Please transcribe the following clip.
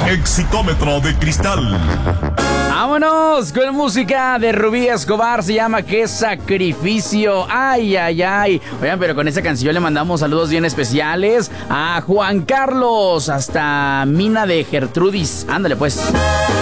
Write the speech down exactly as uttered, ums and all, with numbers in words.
Exitómetro de cristal. Vámonos con música de Rubí Escobar, se llama Qué Sacrificio. Ay, ay, ay. Oigan, pero con esa canción le mandamos saludos bien especiales a Juan Carlos hasta Mina de Gertrudis. Ándale pues.